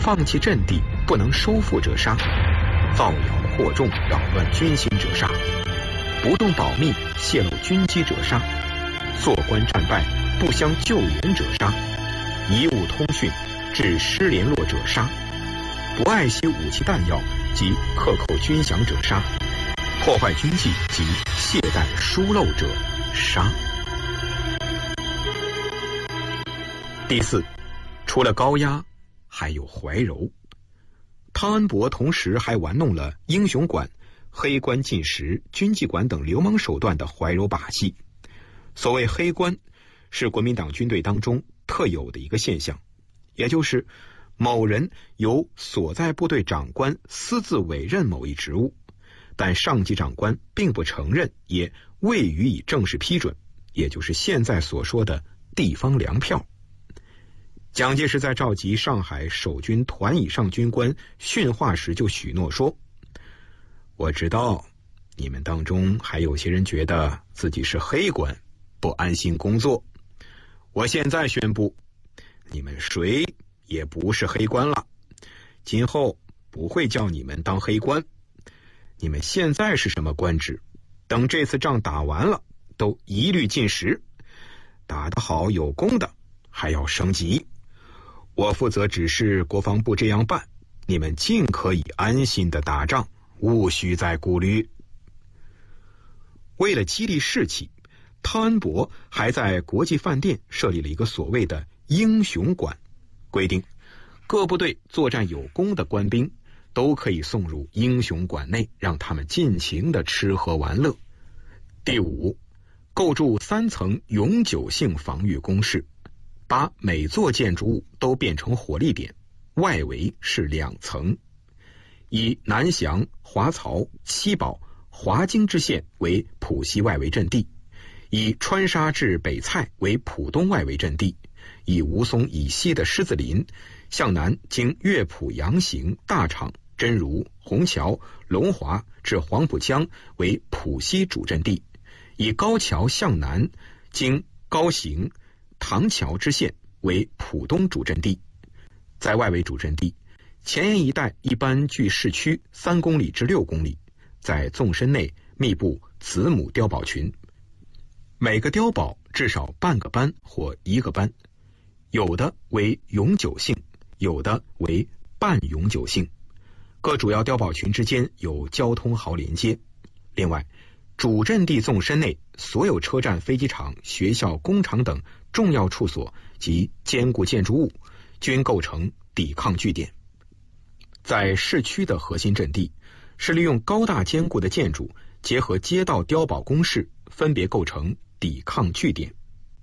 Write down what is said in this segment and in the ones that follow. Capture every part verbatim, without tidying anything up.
放弃阵地不能收复者杀，造谣惑众扰乱军心者杀，不重保密泄露军机者杀，做官战败不相救援者杀，贻误通讯致失联络者杀，不爱惜武器弹药及克扣军饷者杀，破坏军纪及懈怠疏漏者杀。第四，除了高压，还有怀柔。汤恩伯同时还玩弄了英雄馆、黑官进食、军纪馆等流氓手段的怀柔把戏。所谓黑官，是国民党军队当中特有的一个现象，也就是某人由所在部队长官私自委任某一职务，但上级长官并不承认，也未予以正式批准，也就是现在所说的地方粮票。蒋介石在召集上海守军团以上军官训话时就许诺说，我知道你们当中还有些人觉得自己是黑官，不安心工作，我现在宣布，你们谁也不是黑官了，今后不会叫你们当黑官，你们现在是什么官职，等这次仗打完了都一律进食，打得好有功的还要升级，我负责指示国防部这样办，你们尽可以安心的打仗，无需再顾虑。为了激励士气，汤恩伯还在国际饭店设立了一个所谓的英雄馆，规定各部队作战有功的官兵都可以送入英雄馆内，让他们尽情的吃喝玩乐。第五，构筑三层永久性防御工事，把每座建筑物都变成火力点，外围是两层，以南翔、华漕、七宝、华泾支线为浦西外围阵地，以川沙至北蔡为浦东外围阵地，以吴淞以西的狮子林向南经乐浦、阳行、大厂、真如、虹桥、龙华至黄浦江为浦西主阵地，以高桥向南经高行、唐桥支线为浦东主阵地。在外围主阵地前沿一带一般距市区三公里至六公里，在纵深内密布子母碉堡群，每个碉堡至少半个班或一个班，有的为永久性，有的为半永久性。各主要碉堡群之间有交通壕连接。另外，主阵地纵深内所有车站、飞机场、学校、工厂等重要处所及坚固建筑物均构成抵抗据点。在市区的核心阵地，是利用高大坚固的建筑结合街道碉堡工事，分别构成抵抗据点。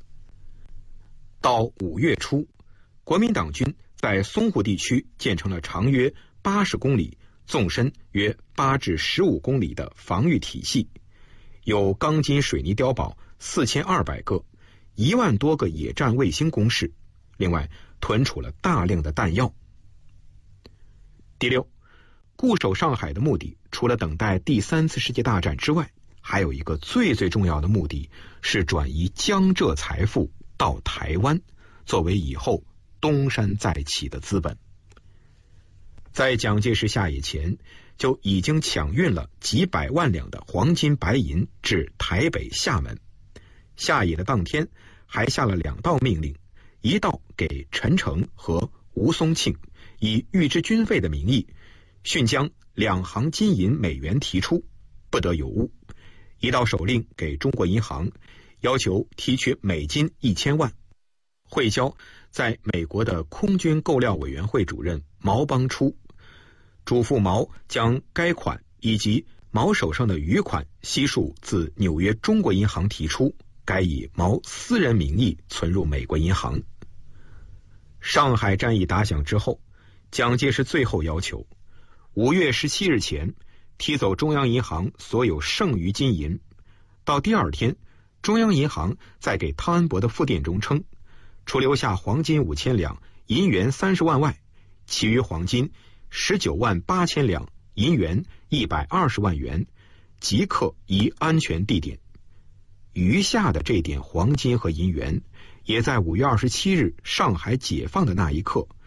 到五月初，国民党军在淞沪地区建成了长约八十公里、纵深约八至十五公里的防御体系，有钢筋水泥碉堡四千二百个，一万多个野战卫星工事，另外囤储了大量的弹药。第六，固守上海的目的，除了等待第三次世界大战之外，还有一个最最重要的目的，是转移江浙财富到台湾，作为以后东山再起的资本。在蒋介石下野前，就已经抢运了几百万两的黄金白银至台北、厦门。下野的当天，还下了两道命令，一道给陈诚和吴松庆，以预支军费的名义，迅将两行金银美元提出，不得有误；一道手令给中国银行，要求提取美金一千万，汇交在美国的空军购料委员会主任毛邦初，嘱咐毛将该款以及毛手上的余款悉数自纽约中国银行提出，该以毛私人名义存入美国银行。上海战役打响之后，蒋介石最后要求五月十七日前提走中央银行所有剩余金银。到第二天，中央银行在给汤恩伯的复电中称，除留下黄金五千两、银元三十万外，其余黄金十九万八千两、银元一百二十万元，即刻移安全地点。余下的这点黄金和银元，也在五月二十七日上海解放的那一刻，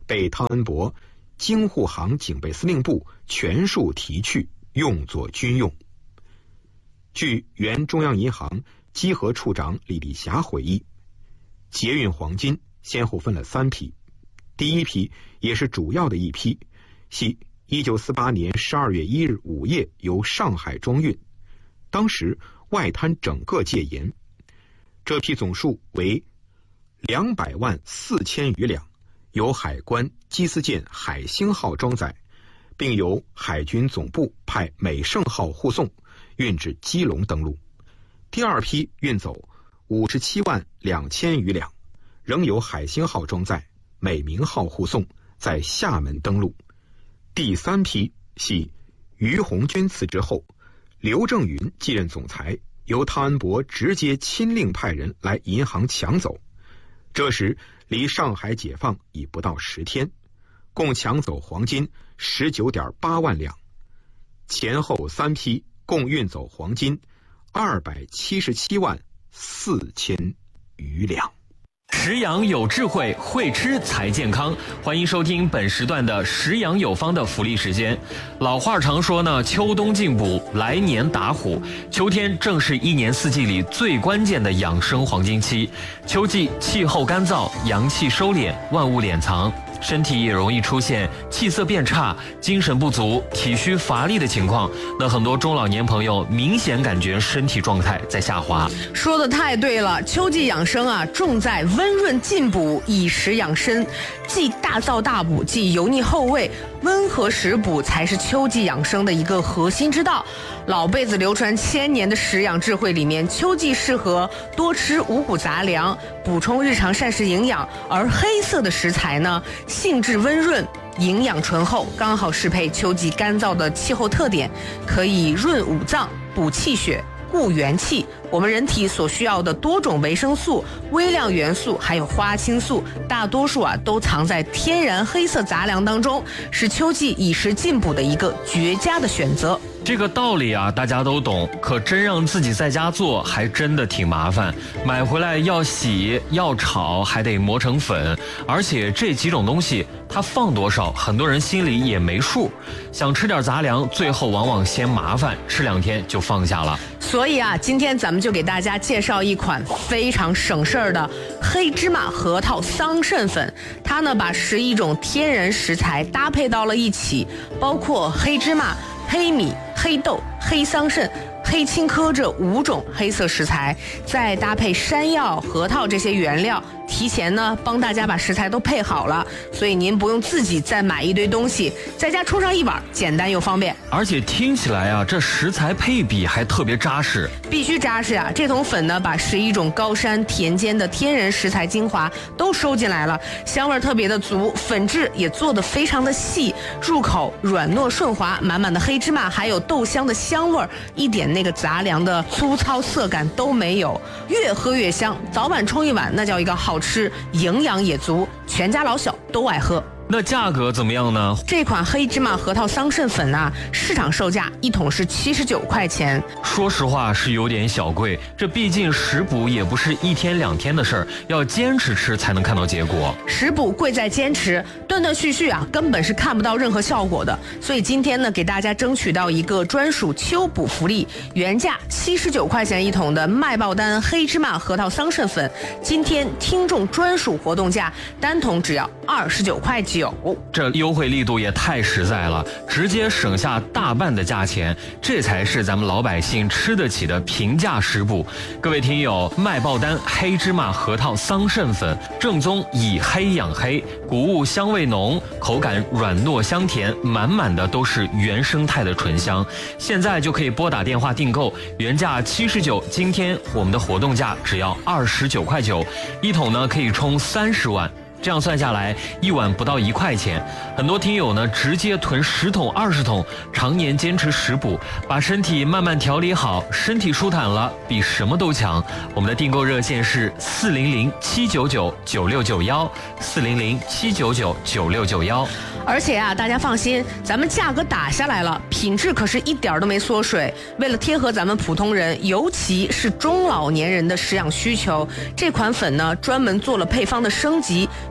被汤恩伯京沪杭警备司令部全数提去，用作军用。据原中央银行稽核处长李立霞回忆，捷运黄金先后分了三批，第一批也是主要的一批，系一九四八年十二月一日午夜由上海装运，当时外滩整个戒严，这批总数为两百万四千余两，由海关缉私舰海星号装载，并由海军总部派美盛号护送，运至基隆登陆。第二批运走五十七万两千余两，仍由海星号装载，美明号护送，在厦门登陆。第三批系于鸿钧辞职后，刘正云继任总裁，由汤恩伯直接亲令派人来银行抢走。这时离上海解放已不到十天，共抢走黄金 十九点八万两，前后三批共运走黄金二百七十七万四千余两。 食养有智慧，会吃才健康。欢迎收听本时段的食养有方的福利时间。老话常说呢，秋冬进补，来年打虎。秋天正是一年四季里最关键的养生黄金期。秋季气候干燥，阳气收敛，万物敛藏，身体也容易出现气色变差、精神不足、体虚乏力的情况。那很多中老年朋友明显感觉身体状态在下滑。 说的太对了，秋季养生啊，重在温润进补，以食养身，既大燥大补，既油腻厚味，温和食补才是秋季养生的一个核心之道。老辈子流传千年的食养智慧里面，秋季适合多吃五谷杂粮，补充日常膳食营养，而黑色的食材呢，性质温润，营养醇厚，刚好适配秋季干燥的气候特点，可以润五脏、补气血、固元气。我们人体所需要的多种维生素、微量元素还有花青素，大多数啊都藏在天然黑色杂粮当中，是秋季以食进补的一个绝佳的选择。 这个道理啊，大家都懂，可真让自己在家做，还真的挺麻烦。买回来要洗，要炒，还得磨成粉，而且这几种东西它放多少，很多人心里也没数。想吃点杂粮，最后往往嫌麻烦，吃两天就放下了。 所以啊，今天咱们就给大家介绍一款非常省事儿的黑芝麻核桃桑葚粉。它呢，把十一种天然食材搭配到了一起，包括黑芝麻、黑米、黑豆、黑桑葚、黑青稞这五种黑色食材，再搭配山药、核桃这些原料，提前呢帮大家把食材都配好了，所以您不用自己再买一堆东西，在家冲上一碗，简单又方便。 而且听起来啊，这食材配比还特别扎实， 必须扎实啊！这桶粉呢，把十一种高山田间的天然食材精华都收进来了，香味特别的足，粉质也做得非常的细，入口软糯顺滑，满满的黑芝麻还有豆香的香味，一点那个杂粮的粗糙涩感都没有，越喝越香。早晚冲一碗，那叫一个好吃，营养也足，全家老小都爱喝。 那价格怎么样呢？ 这款黑芝麻核桃桑葚粉啊，市场售价一桶是七十九块钱。 说实话是有点小贵，这毕竟食补也不是一天两天的事儿，要坚持吃才能看到结果。 食补贵在坚持，断断续续啊，根本是看不到任何效果的。所以今天呢，给大家争取到一个专属秋补福利，原价七十九块钱一桶的麦爆丹黑芝麻核桃桑葚粉，今天听众专属活动价，单桶只要二十九块九。 这优惠力度也太实在了，直接省下大半的价钱，这才是咱们老百姓吃得起的平价食补。各位听友，麦爆丹黑芝麻核桃桑葚粉，正宗以黑养黑，谷物香味浓，口感软糯香甜，满满的都是原生态的醇香。现在就可以拨打电话订购，原价七十九，今天我们的活动价只要二十九块九，一桶呢可以冲三十碗。这样算下来，一碗不到一块钱。很多听友呢，直接囤十桶、二十桶，常年坚持食补，把身体慢慢调理好，身体舒坦了，比什么都强。我们的订购热线是四零零七九九九六九幺，四零零七九九九六九幺。 而且啊，大家放心，咱们价格打下来了，品质可是一点都没缩水。为了贴合咱们普通人，尤其是中老年人的食养需求，这款粉呢专门做了配方的升级，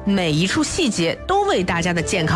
每一处细节都为大家的健康